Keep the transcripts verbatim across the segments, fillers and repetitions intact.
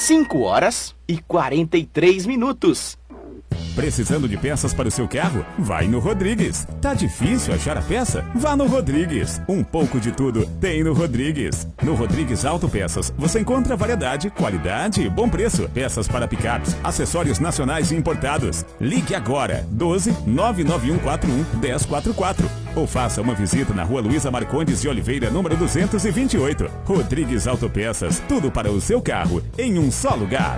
cinco horas e quarenta e três minutos. Precisando de peças para o seu carro? Vai no Rodrigues. Tá difícil achar a peça? Vá no Rodrigues. Um pouco de tudo tem no Rodrigues. No Rodrigues Autopeças você encontra variedade, qualidade e bom preço. Peças para picapes, acessórios nacionais e importados. Ligue agora doze, nove nove um quatro um, um zero quatro quatro ou faça uma visita na Rua Luísa Marcondes de Oliveira, número duzentos e vinte e oito. Rodrigues Autopeças, tudo para o seu carro em um só lugar.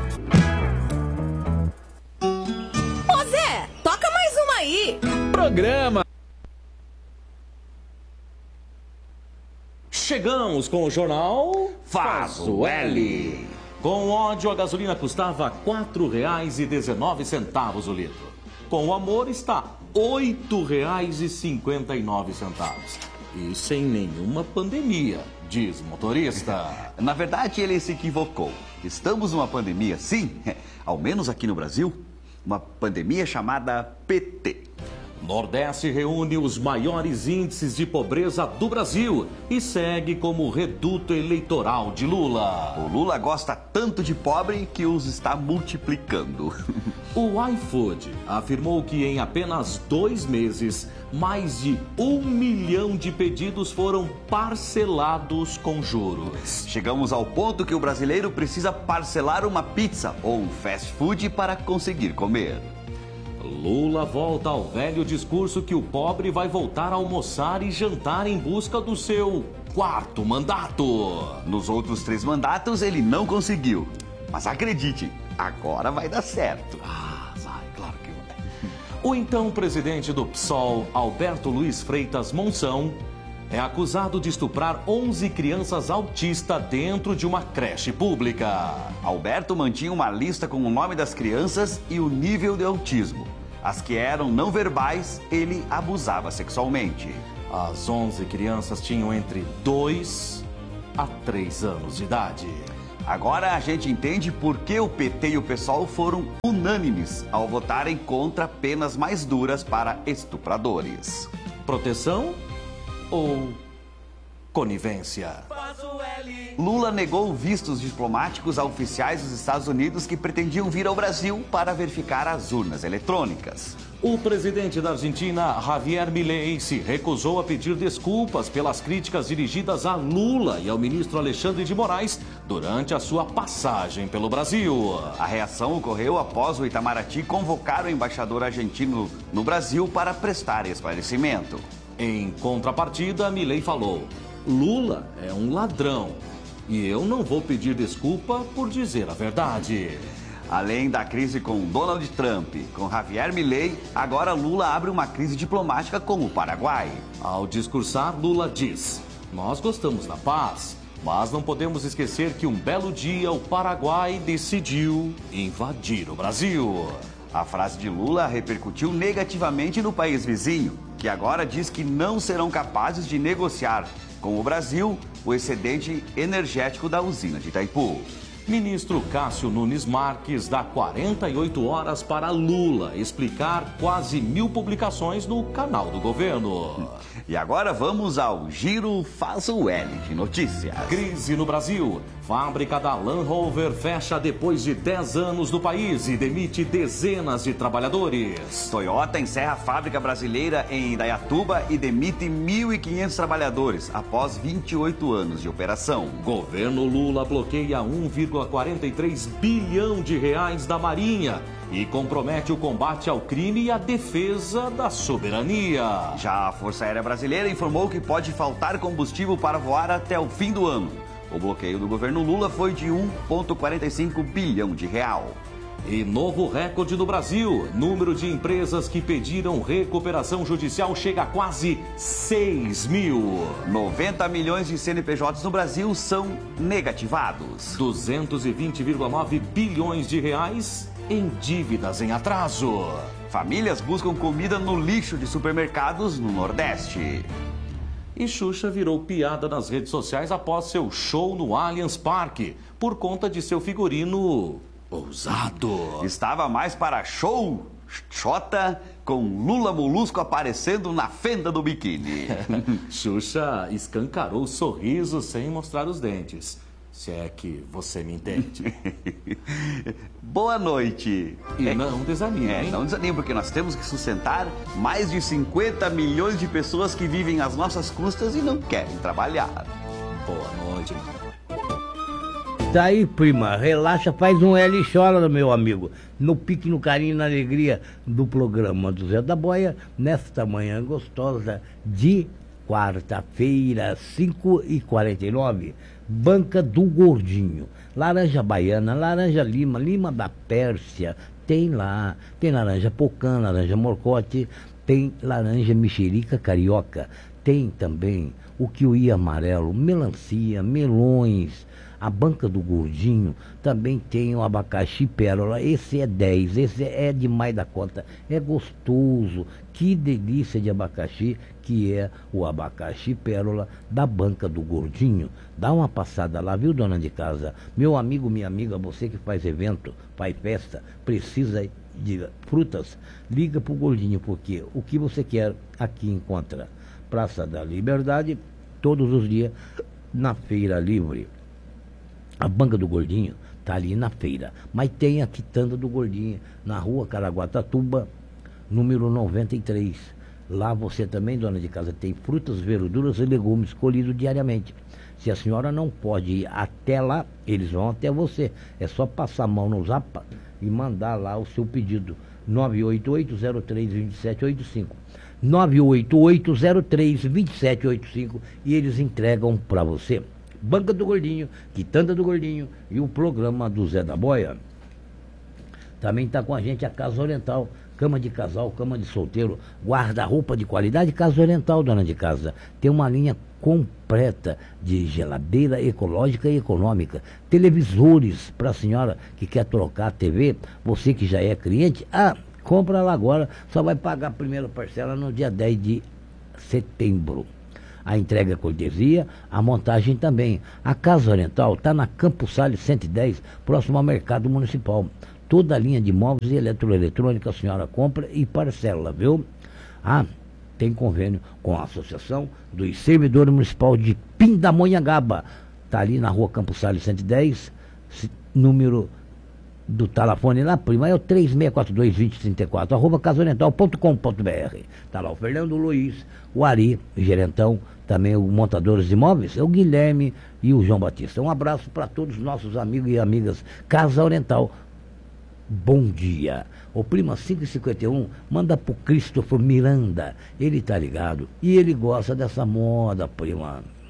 Programa. Chegamos com o jornal Faz o L. Com ódio, a gasolina custava quatro reais e dezenove centavos o litro. Com o amor está oito reais e cinquenta e nove centavos. E sem nenhuma pandemia, diz o motorista. Na verdade, ele se equivocou. Estamos numa pandemia, sim, ao menos aqui no Brasil, uma pandemia chamada P T. Nordeste reúne os maiores índices de pobreza do Brasil e segue como reduto eleitoral de Lula. O Lula gosta tanto de pobre que os está multiplicando. O iFood afirmou que em apenas dois meses, mais de um milhão de pedidos foram parcelados com juros. Chegamos ao ponto que o brasileiro precisa parcelar uma pizza ou um fast food para conseguir comer. Lula volta ao velho discurso que o pobre vai voltar a almoçar e jantar em busca do seu quarto mandato. Nos outros três mandatos ele não conseguiu. Mas acredite, agora vai dar certo. Ah, vai, claro que vai. O então presidente do P SOL, Alberto Luiz Freitas Monção, é acusado de estuprar onze crianças autistas dentro de uma creche pública. Alberto mantinha uma lista com o nome das crianças e o nível de autismo. As que eram não verbais, ele abusava sexualmente. As onze crianças tinham entre dois a três anos de idade. Agora a gente entende por que o P T e o PSOL foram unânimes ao votarem contra penas mais duras para estupradores. Proteção ou conivência? Lula negou vistos diplomáticos a oficiais dos Estados Unidos que pretendiam vir ao Brasil para verificar as urnas eletrônicas. O presidente da Argentina, Javier Milei, se recusou a pedir desculpas pelas críticas dirigidas a Lula e ao ministro Alexandre de Moraes durante a sua passagem pelo Brasil. A reação ocorreu após o Itamaraty convocar o embaixador argentino no Brasil para prestar esclarecimento. Em contrapartida, Milei falou: Lula é um ladrão e eu não vou pedir desculpa por dizer a verdade. Além da crise com Donald Trump, com Javier Milei, agora Lula abre uma crise diplomática com o Paraguai. Ao discursar, Lula diz: nós gostamos da paz, mas não podemos esquecer que um belo dia o Paraguai decidiu invadir o Brasil. A frase de Lula repercutiu negativamente no país vizinho, que agora diz que não serão capazes de negociar com o Brasil o excedente energético da usina de Itaipu. Ministro Cássio Nunes Marques dá quarenta e oito horas para Lula explicar quase mil publicações no canal do governo. E agora vamos ao Giro Faz o L de notícias. Crise no Brasil. Fábrica da Land Rover fecha depois de dez anos no país e demite dezenas de trabalhadores. Toyota encerra a fábrica brasileira em Indaiatuba e demite mil e quinhentos trabalhadores após vinte e oito anos de operação. Governo Lula bloqueia um vírgula quarenta e três bilhão de reais da Marinha e compromete o combate ao crime e a defesa da soberania. Já a Força Aérea Brasileira informou que pode faltar combustível para voar até o fim do ano. O bloqueio do governo Lula foi de um vírgula quarenta e cinco bilhão de real. E novo recorde no Brasil. Número de empresas que pediram recuperação judicial chega a quase seis mil. noventa milhões de C N P Js no Brasil são negativados. duzentos e vinte vírgula nove bilhões de reais em dívidas em atraso. Famílias buscam comida no lixo de supermercados no Nordeste. E Xuxa virou piada nas redes sociais após seu show no Allianz Parque, por conta de seu figurino ousado. Estava mais para show Xota com Lula Molusco aparecendo na fenda do biquíni. Xuxa escancarou o sorriso sem mostrar os dentes. Se é que você me entende. Boa noite. E é, não desanime, é, hein? Não desanime, porque nós temos que sustentar mais de cinquenta milhões de pessoas que vivem às nossas custas e não querem trabalhar. Boa noite. Tá aí, prima, relaxa, faz um L e chora, meu amigo. No pique, no carinho, na alegria do programa do Zé da Boia, nesta manhã gostosa de quarta-feira, cinco e quarenta e nove. Banca do Gordinho, laranja baiana, laranja lima, lima da Pérsia, tem lá, tem laranja pocã, laranja morcote, tem laranja mexerica carioca, tem também o kiwi amarelo, melancia, melões. A Banca do Gordinho também tem o abacaxi pérola, esse é dez, esse é demais da conta, é gostoso, que delícia de abacaxi que é o abacaxi pérola da Banca do Gordinho. Dá uma passada lá, viu, dona de casa? Meu amigo, minha amiga, você que faz evento, faz festa, precisa de frutas, liga pro Gordinho, porque o que você quer aqui encontra. Praça da Liberdade, todos os dias, na Feira Livre. A Banca do Gordinho está ali na feira, mas tem a quitanda do Gordinho, na rua Caraguatatuba, número noventa e três. Lá você também, dona de casa, tem frutas, verduras e legumes colhidos diariamente. Se a senhora não pode ir até lá, eles vão até você. É só passar a mão no zap e mandar lá o seu pedido. nove oito oito, zero três, dois sete oito cinco. nove oito oito, zero três, dois sete oito cinco e eles entregam para você. Banca do Gordinho, Quitanda do Gordinho e o programa do Zé da Boia. Também está com a gente a Casa Oriental, cama de casal, cama de solteiro, guarda-roupa de qualidade. Casa Oriental, dona de casa, tem uma linha completa de geladeira ecológica e econômica, televisores para a senhora que quer trocar a T V, você que já é cliente, ah, compra lá agora, só vai pagar a primeira parcela no dia dez de setembro. A entrega é cortesia, a montagem também. A Casa Oriental está na Campos Sales cento e dez, próximo ao Mercado Municipal. Toda a linha de móveis e eletroeletrônica a senhora compra e parcela, viu? Ah, tem convênio com a Associação dos Servidores Municipal de Pindamonhangaba. Está ali na rua Campos Sales cento e dez, número do telefone lá, prima, é o três seis quatro dois, dois zero três quatro, arroba casaoriental ponto com ponto br. Está lá o Fernando Luiz, o Ari, o gerentão, também o Montadores de Imóveis, é o Guilherme e o João Batista. Um abraço para todos os nossos amigos e amigas. Casa Oriental, bom dia. O prima cinco e cinquenta e um manda pro Christopher Miranda, ele tá ligado e ele gosta dessa moda, prima.